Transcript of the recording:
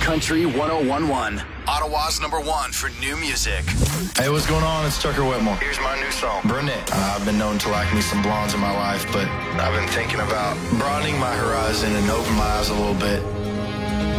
Country 101.1. Ottawa's #1 for new music. Hey, what's going on? It's Tucker Whitmore. Here's my new song, Brunette. I've been known to like me some blondes in my life, but I've been thinking about broadening my horizon and open my eyes a little bit.